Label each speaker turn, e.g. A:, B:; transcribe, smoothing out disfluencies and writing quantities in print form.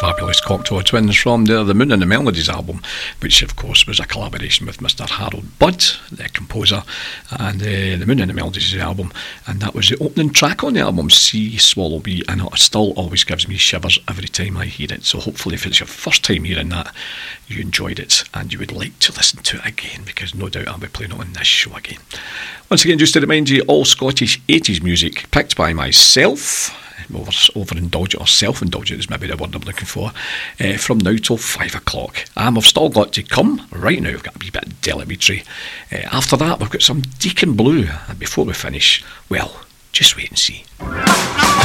A: fabulous Cocteau Twins from the Moon and the Melodies album, which of course was a collaboration with Mr. Harold Budd, the composer, and the Moon and the Melodies album, and that was the opening track on the album, See Swallow Bee, and it still always gives me shivers every time I hear it. So hopefully if it's your first time hearing that, you enjoyed it and you would like to listen to it again, because no doubt I'll be playing it on this show again. Once again, just to remind you, all Scottish 80s music picked by myself, overindulgent or self-indulgent is maybe the word I'm looking for, from now till 5 o'clock. We've still got to come. Right now we've got a wee bit of Delimitry. After that we've got some Deacon Blue, and before we finish, well, just wait and see.